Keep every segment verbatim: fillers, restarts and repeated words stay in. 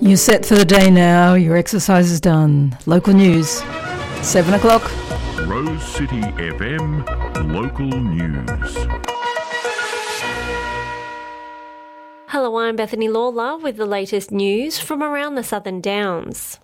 You're set for the day now. Your exercise is done. Local news, seven o'clock. Rose City F M Local News. Hello, I'm Bethany Lawler with the latest news from around the Southern Downs.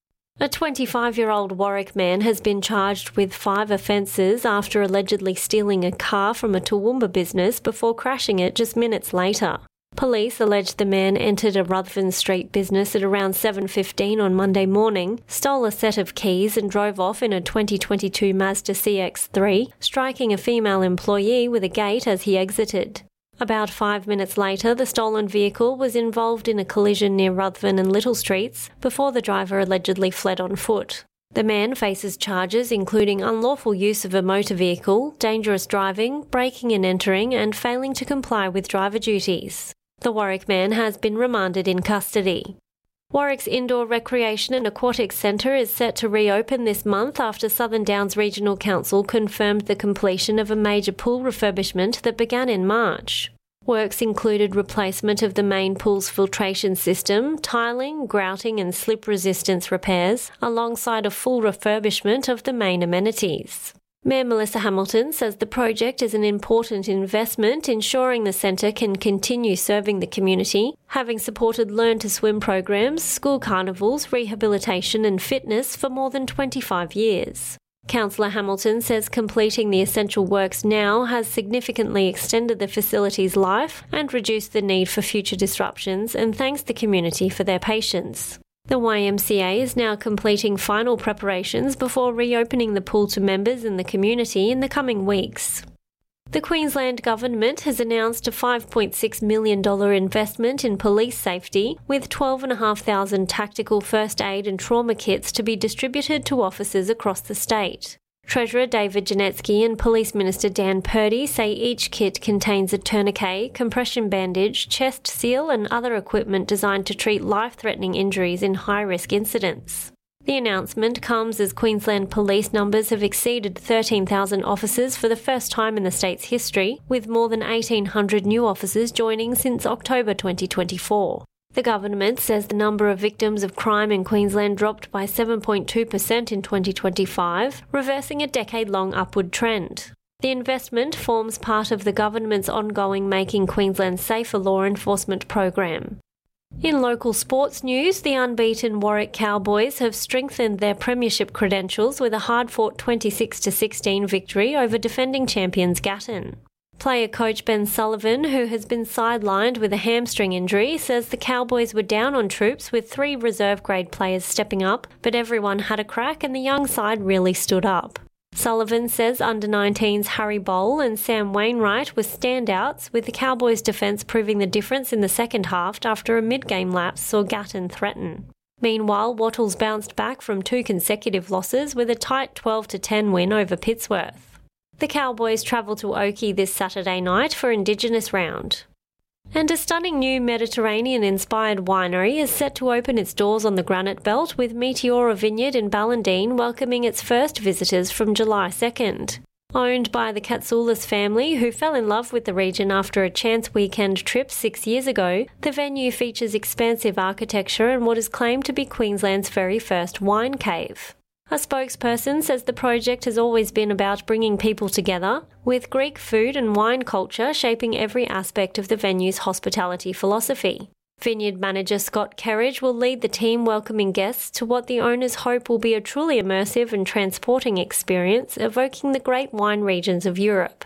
A twenty-five-year-old Warwick man has been charged with five offences after allegedly stealing a car from a Toowoomba business before crashing it just minutes later. Police allege the man entered a Ruthven Street business at around seven fifteen on Monday morning, stole a set of keys and drove off in a twenty twenty-two Mazda C X three, striking a female employee with a gate as he exited. About five minutes later, the stolen vehicle was involved in a collision near Ruthven and Little Streets before the driver allegedly fled on foot. The man faces charges including unlawful use of a motor vehicle, dangerous driving, breaking and entering, and failing to comply with driver duties. The Warwick man has been remanded in custody. Warwick's Indoor Recreation and Aquatic Centre is set to reopen this month after Southern Downs Regional Council confirmed the completion of a major pool refurbishment that began in March. Works included replacement of the main pool's filtration system, tiling, grouting and slip resistance repairs, alongside a full refurbishment of the main amenities. Mayor Melissa Hamilton says the project is an important investment, ensuring the centre can continue serving the community, having supported Learn to Swim programs, school carnivals, rehabilitation and fitness for more than twenty-five years. Councillor Hamilton says completing the essential works now has significantly extended the facility's life and reduced the need for future disruptions, and thanks the community for their patience. The Y M C A is now completing final preparations before reopening the pool to members in the community in the coming weeks. The Queensland Government has announced a five point six million dollars investment in police safety, with twelve thousand five hundred tactical first aid and trauma kits to be distributed to officers across the state. Treasurer David Janetsky and Police Minister Dan Purdy say each kit contains a tourniquet, compression bandage, chest seal and other equipment designed to treat life-threatening injuries in high-risk incidents. The announcement comes as Queensland police numbers have exceeded thirteen thousand officers for the first time in the state's history, with more than eighteen hundred new officers joining since October twenty twenty-four. The government says the number of victims of crime in Queensland dropped by seven point two percent in twenty twenty-five, reversing a decade-long upward trend. The investment forms part of the government's ongoing Making Queensland Safer law enforcement program. In local sports news, the unbeaten Warwick Cowboys have strengthened their premiership credentials with a hard-fought twenty-six to sixteen victory over defending champions Gatton. Player coach Ben Sullivan, who has been sidelined with a hamstring injury, says the Cowboys were down on troops with three reserve-grade players stepping up, but everyone had a crack and the young side really stood up. Sullivan says under nineteens Harry Bowl and Sam Wainwright were standouts, with the Cowboys' defence proving the difference in the second half after a mid-game lapse saw Gatton threaten. Meanwhile, Wattles bounced back from two consecutive losses with a tight twelve to ten win over Pittsworth. The Cowboys travel to Oakey this Saturday night for Indigenous Round. And a stunning new Mediterranean-inspired winery is set to open its doors on the Granite Belt, with Meteora Vineyard in Ballandine welcoming its first visitors from July second. Owned by the Katsoulis family, who fell in love with the region after a chance weekend trip six years ago, the venue features expansive architecture and what is claimed to be Queensland's very first wine cave. A spokesperson says the project has always been about bringing people together, with Greek food and wine culture shaping every aspect of the venue's hospitality philosophy. Vineyard manager Scott Kerridge will lead the team welcoming guests to what the owners hope will be a truly immersive and transporting experience, evoking the great wine regions of Europe.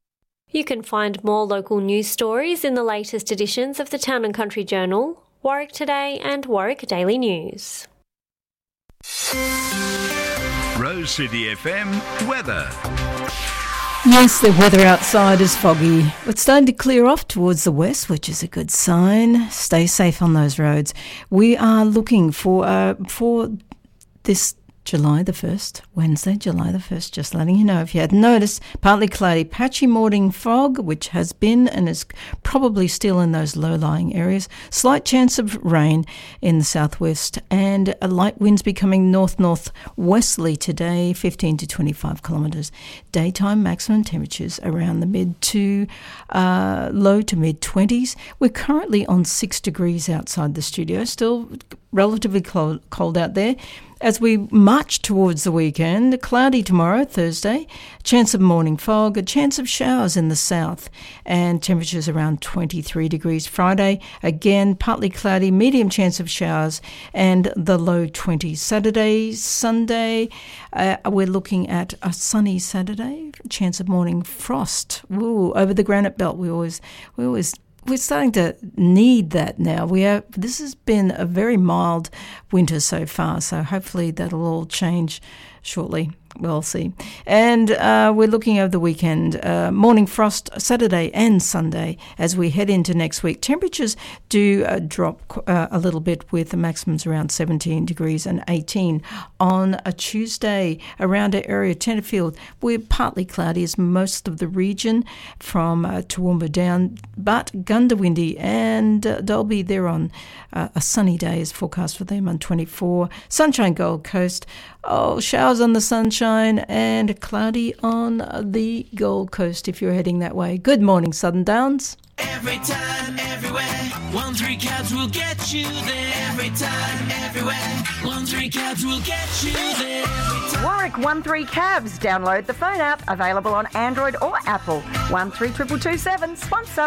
You can find more local news stories in the latest editions of the Town and Country Journal, Warwick Today and Warwick Daily News. Rose City F M weather. Yes, the weather outside is foggy. It's starting to clear off towards the west, which is a good sign. Stay safe on those roads. We are looking for uh, for this July the first, Wednesday, July the first, just letting you know if you hadn't noticed. Partly cloudy, patchy morning fog, which has been and is probably still in those low-lying areas. Slight chance of rain in the southwest, and a light winds becoming north-northwesterly today, fifteen to twenty-five kilometres. Daytime maximum temperatures around the mid to uh, low to mid-twenties. We're currently on six degrees outside the studio, still relatively cold, cold out there. As we march towards the weekend, cloudy tomorrow, Thursday, chance of morning fog, a chance of showers in the south, and temperatures around twenty-three degrees. Friday, again, partly cloudy, medium chance of showers, and the low twenties. Saturday, Sunday, uh, we're looking at a sunny Saturday, chance of morning frost. Ooh, over the granite belt, we always, we always. We're starting to need that now. We are. This has been a very mild winter so far, so hopefully that'll all change shortly. We'll see. And uh, we're looking over the weekend. Uh, morning frost Saturday and Sunday as we head into next week. Temperatures do uh, drop uh, a little bit with the maximums around seventeen degrees and eighteen. On a Tuesday around our area, Tenterfield, we're partly cloudy as most of the region from uh, Toowoomba down, but Gundawindi and uh, Dalby, they're on uh, a sunny day is forecast for them on twenty-four. Sunshine Gold Coast, oh, showers on the Sunshine and cloudy on the Gold Coast if you're heading that way. Good morning, Southern Downs. Every time, everywhere, one three cabs will get you there. Every time, everywhere, one three cabs will get you there. Warwick one three Cabs. Download the phone app, available on Android or Apple. one three two two two seven, sponsor.